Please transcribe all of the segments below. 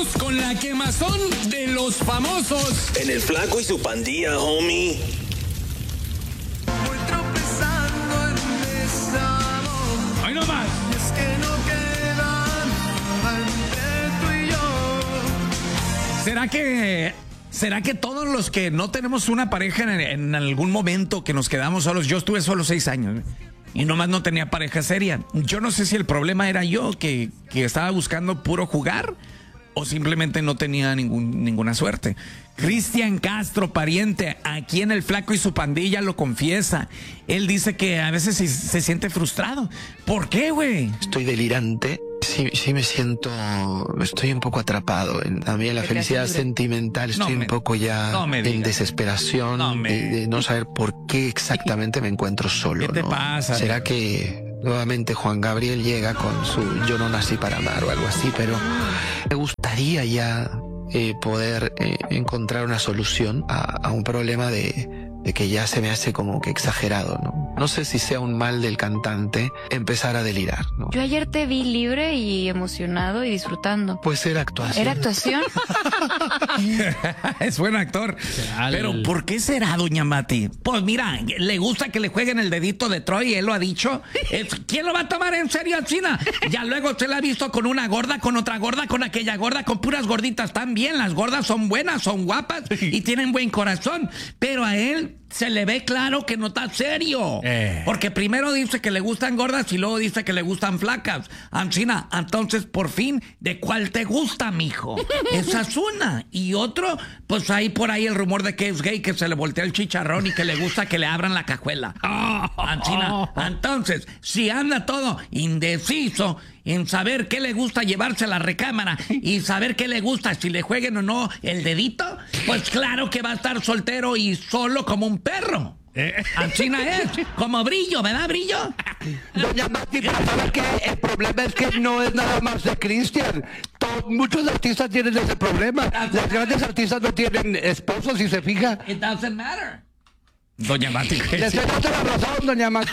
con la quemazón de los famosos. En el Flaco y su pandilla, homie. Voy tropezando en desamor. ¡Ay, no más! Y es que no queda nada entre tú y yo. ¿Será que todos los que no tenemos una pareja en algún momento que nos quedamos solos? Yo estuve solo 6 años y nomás no tenía pareja seria. Yo no sé si el problema era yo que estaba buscando puro jugar o simplemente no tenía ninguna suerte. Cristian Castro, pariente, aquí en el Flaco y su pandilla, lo confiesa. Él dice que a veces se siente frustrado. ¿Por qué, güey? Estoy delirante. Sí me siento, estoy un poco atrapado en también la felicidad sentimental. Estoy un poco ya en desesperación de no saber por qué exactamente me encuentro solo. ¿Qué te pasa? ¿Será que nuevamente Juan Gabriel llega con su Yo no nací para amar o algo así? Pero me gustaría ya poder encontrar una solución a un problema de que ya se me hace como que exagerado, ¿no? No sé si sea un mal del cantante empezar a delirar, ¿no? Yo ayer te vi libre y emocionado y disfrutando. Pues era actuación. ¿Era actuación? Es buen actor. Pero ¿por qué será, doña Mati? Pues mira, le gusta que le jueguen el dedito de Troy, él lo ha dicho. ¿Quién lo va a tomar en serio al China? Ya luego usted la ha visto con una gorda, con otra gorda, con aquella gorda, con puras gorditas también. Las gordas son buenas, son guapas y tienen buen corazón. Pero a él se le ve claro que no está serio. Porque primero dice que le gustan gordas y luego dice que le gustan flacas. Ancina, entonces por fin, ¿de cuál te gusta, mijo? Esa es una. Y otro, pues hay por ahí el rumor de que es gay, que se le voltea el chicharrón y que le gusta que le abran la cajuela. Ancina, entonces, si anda todo indeciso en saber qué le gusta llevarse a la recámara y saber qué le gusta, si le jueguen o no el dedito, pues claro que va a estar soltero y solo como un perro. Ancina es, como Brillo, ¿verdad, Brillo? Doña Mati, para saber que el problema es que no es nada más de Cristian. Muchos artistas tienen ese problema. Las grandes artistas no tienen esposos, si se fija. It doesn't matter. Doña Mati. Le estoy dando la razón, doña Mati.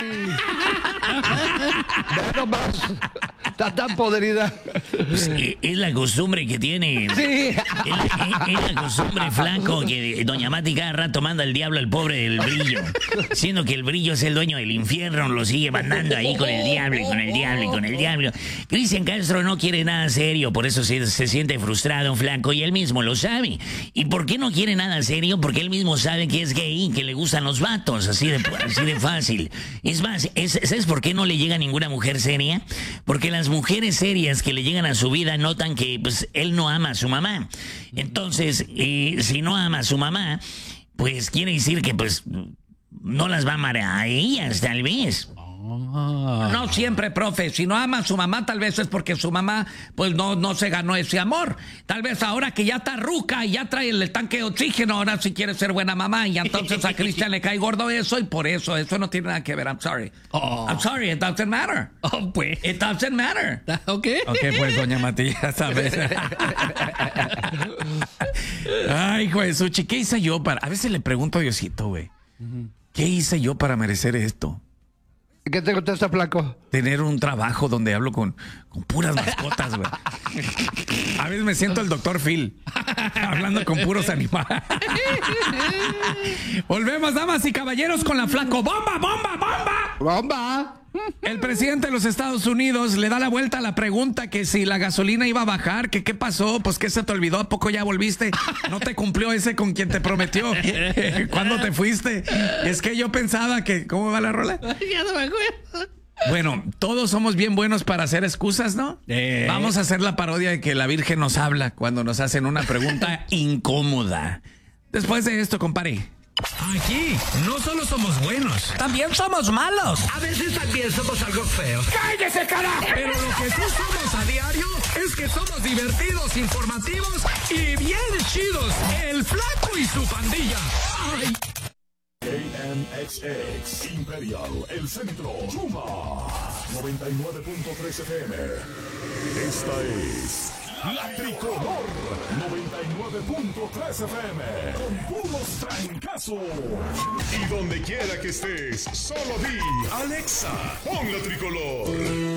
Ve nomás. Está tan podrida. Pues, es la costumbre que tiene. Sí. Es la costumbre, Flaco, que doña Mati cada rato manda al diablo al pobre del Brillo. Siendo que el Brillo es el dueño del infierno, lo sigue mandando ahí con el diablo y con el diablo y con el diablo. Cristian Castro no quiere nada serio, por eso se siente frustrado, Flaco, y él mismo lo sabe. ¿Y por qué no quiere nada serio? Porque él mismo sabe que es gay y que le gustan los vatos, así de fácil. Es más, ¿sabes por qué no le llega ninguna mujer seria? Porque las mujeres serias que le llegan a su vida notan que pues él no ama a su mamá. Entonces, si no ama a su mamá, pues quiere decir que pues no las va a amar a ellas, tal vez. No siempre, profe. Si no ama a su mamá, tal vez es porque su mamá pues no se ganó ese amor. Tal vez ahora que ya está ruca y ya trae el tanque de oxígeno, ahora sí quiere ser buena mamá. Y entonces a Cristian le cae gordo eso y por eso no tiene nada que ver. I'm sorry. I'm sorry, it doesn't matter. Pues. It doesn't matter. Ok. Ok, pues, doña Matías, ¿sabes? Ay, güey, Suchi, ¿qué hice yo para...? A veces le pregunto a Diosito, güey. ¿Qué hice yo para merecer esto? ¿Qué te contesta, Flaco? Tener un trabajo donde hablo con puras mascotas, güey. A veces me siento el doctor Phil, hablando con puros animales. Volvemos, damas y caballeros, con la Flaco. ¡Bomba, bomba, bomba! ¡Bomba! El presidente de los Estados Unidos le da la vuelta a la pregunta que si la gasolina iba a bajar, que qué pasó, pues que se te olvidó, ¿a poco ya volviste? ¿No te cumplió ese con quien te prometió? ¿Cuándo te fuiste? Es que yo pensaba que... ¿Cómo va la rola? Ya no me acuerdo. Bueno, todos somos bien buenos para hacer excusas, ¿no? Vamos a hacer la parodia de que la Virgen nos habla cuando nos hacen una pregunta incómoda. Después de esto, compadre. Aquí no solo somos buenos, También somos malos. A veces también somos algo feos. ¡Cállese, carajo! pero lo que sí somos a diario es que somos divertidos, informativos y bien chidos. El Flaco y su pandilla. ¡Ay! KMXX Imperial, El Centro, Yuma 99.3 FM. Esta es La Tricolor 99.3 FM con puros trancazos. Y donde quiera que estés, solo di Alexa, pon La Tricolor.